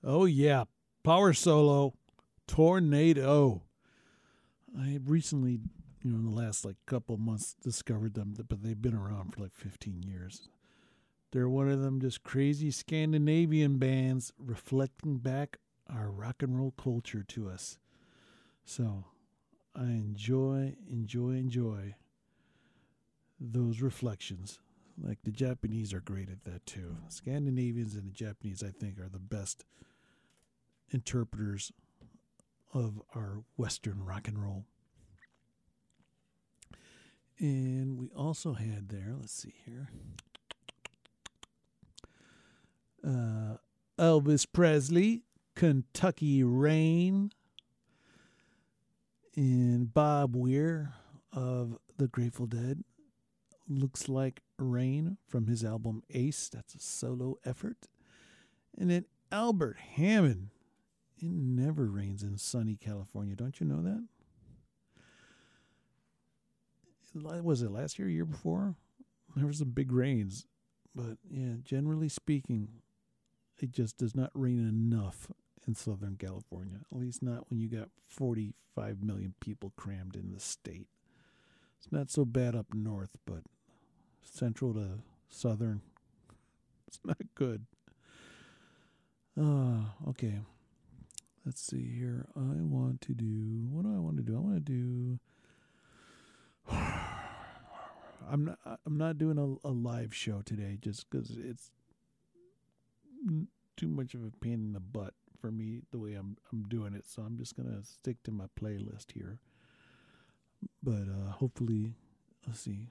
Oh yeah, power solo, tornado. I recently, in the last like couple of months, discovered them, but they've been around for like 15 years. They're one of them just crazy Scandinavian bands reflecting back our rock and roll culture to us. So I enjoy those reflections. Like the Japanese are great at that too. Scandinavians and the Japanese, I think, are the best interpreters of our Western rock and roll. And we also had there, let's see here, uh, Elvis Presley, Kentucky Rain, and Bob Weir of the Grateful Dead. Looks Like Rain from his album Ace. That's a solo effort. And then Albert Hammond. It never rains in sunny California. Don't you know that? Was it last year before? There were some big rains. But yeah, generally speaking, it just does not rain enough in Southern California. At least not when you got 45 million people crammed in the state. It's not so bad up north, but central to southern, it's not good. Okay. Let's see here. I want to do. What do I want to do? I want to do. I'm not. I'm not doing a live show today, just because it's too much of a pain in the butt for me the way I'm doing it. So I'm just gonna stick to my playlist here. But hopefully, let's see.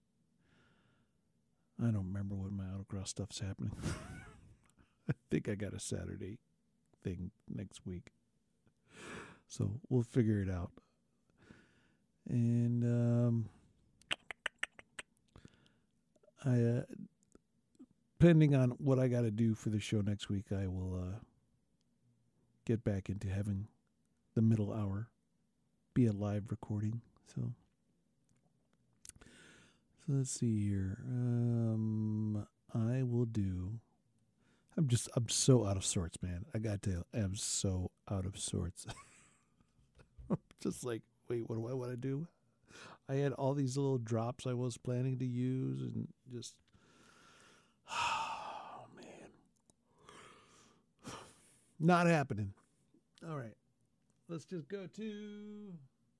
I don't remember what my autocross stuff's happening. I think I got a Saturday thing next week. So we'll figure it out. And depending on what I got to do for the show next week, I will get back into having the middle hour be a live recording. So let's see here. I will do. I'm so out of sorts, man. I got to tell you, I'm so out of sorts. Just like, wait, what do I want to do? I had all these little drops I was planning to use, and just, oh man, not happening. All right, let's just go to.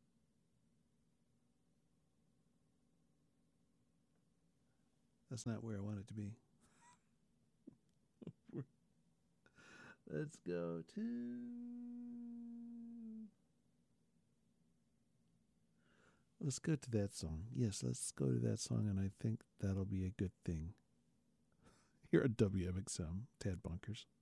That's not where I want it to be. Let's go to. Let's go to that song. Yes, let's go to that song, and I think that'll be a good thing. Here at WMXM, Tad Bunkers.